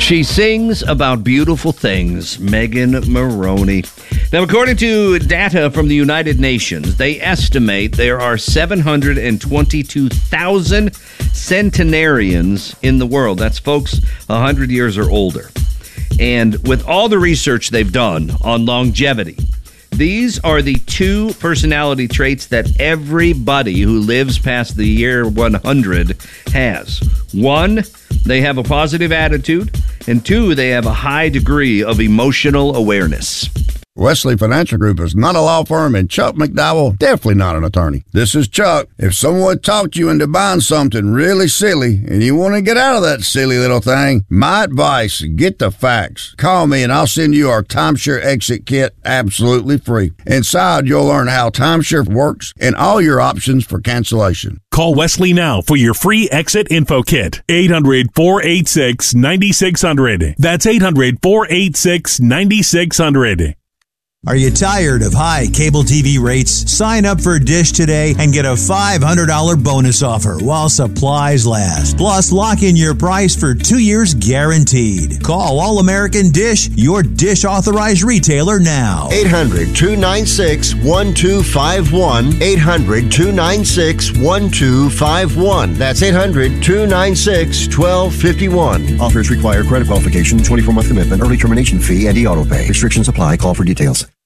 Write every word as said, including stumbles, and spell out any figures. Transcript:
She sings about beautiful things, Megan Moroney. Now, according to data from the United Nations, they estimate there are seven hundred twenty-two thousand centenarians in the world. That's folks one hundred years or older. And with all the research they've done on longevity, these are the two personality traits that everybody who lives past the year one hundred has. One, they have a positive attitude, and two, they have a high degree of emotional awareness. Wesley Financial Group is not a law firm, and Chuck McDowell, definitely not an attorney. This is Chuck. If someone talked you into buying something really silly and you want to get out of that silly little thing, my advice, get the facts. Call me and I'll send you our timeshare exit kit absolutely free. Inside, you'll learn how timeshare works and all your options for cancellation. Call Wesley now for your free exit info kit. eight hundred, four eight six, nine six zero zero. That's eight hundred, four eight six, nine six zero zero. Are you tired of high cable T V rates? Sign up for Dish today and get a five hundred dollars bonus offer while supplies last. Plus, lock in your price for two years guaranteed. Call All American Dish, your Dish authorized retailer now. eight hundred, two nine six, one two five one. eight hundred, two nine six, one two five one. That's eight hundred, two nine six, one two five one. Offers require credit qualification, twenty-four month commitment, early termination fee, and e-auto pay. Restrictions apply. Call for details.